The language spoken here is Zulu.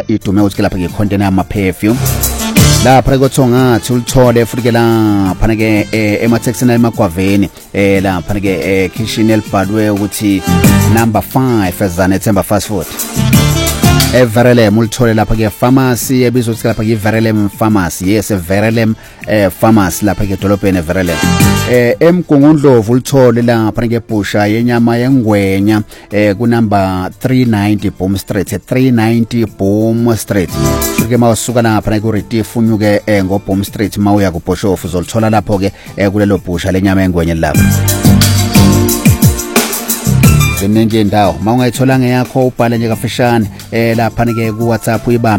idume ukuthi lapha ke container ama perfume lapha kothonga thulithole futhi ke lapha ke emaTexana eMagwaveni lapha ke kitchen elibhalwe ukuthi number 5 ezanethemba fast food Verelem ulithole lapha ke pharmacy ebizwa ukuthi lapha ke Verelem pharmacy yes Verelem pharmacy lapha ke dolobheni Verelem eMgungundlovu ulithole lapha ke busha yenyama yengwenya ku number 390 Boom Street 390 Boom Street ke mawusuka lapha ku Retief unyuke ngo Boom Street mawuya ku Boshofu uzolithola lapho ke kulelo busha lenyama yengwenya lapha Zinenge indawo mawungayithola ngeyakho ubhale nje kafishane lapha ke ku WhatsApp uyibambe